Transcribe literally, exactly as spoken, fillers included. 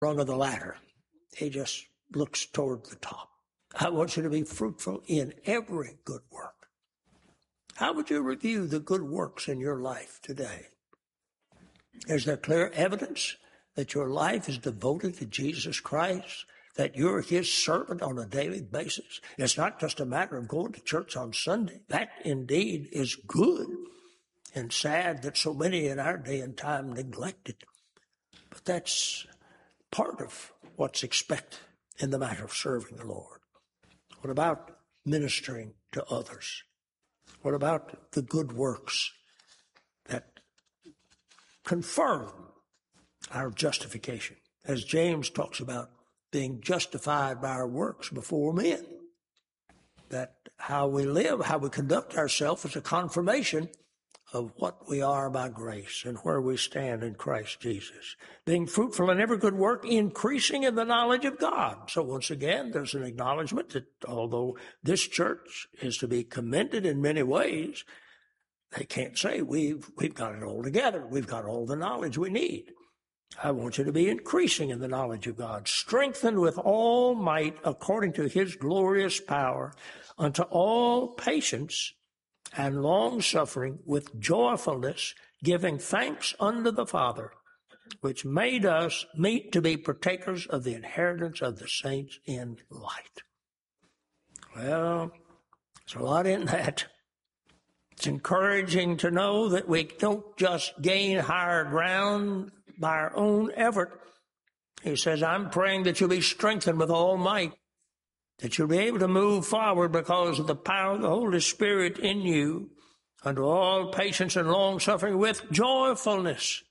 rung of the ladder. He just looks toward the top. I want you to be fruitful in every good work. How would you review the good works in your life today? Is there clear evidence that your life is devoted to Jesus Christ, that you're his servant on a daily basis? It's not just a matter of going to church on Sunday. That indeed is good and sad that so many in our day and time neglect it. But that's part of what's expected in the matter of serving the Lord. What about ministering to others? What about the good works that confirm our justification? As James talks about being justified by our works before men. That how we live, how we conduct ourselves is a confirmation of what we are by grace and where we stand in Christ Jesus. Being fruitful in every good work, increasing in the knowledge of God. So once again, there's an acknowledgement that although this church is to be commended in many ways, they can't say we've, we've got it all together. We've got all the knowledge we need. I want you to be increasing in the knowledge of God, strengthened with all might according to his glorious power, unto all patience and long-suffering with joyfulness, giving thanks unto the Father, which made us meet to be partakers of the inheritance of the saints in light. Well, there's a lot in that. It's encouraging to know that we don't just gain higher ground by our own effort. He says, I'm praying that you'll be strengthened with all might, that you'll be able to move forward because of the power of the Holy Spirit in you, unto all patience and long-suffering with joyfulness.